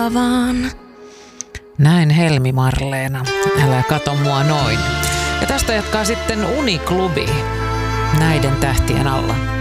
vaan. Näin Helmi Marleena, älä kato mua noin. Ja tästä jatkaa sitten Uniklubi näiden tähtien alla.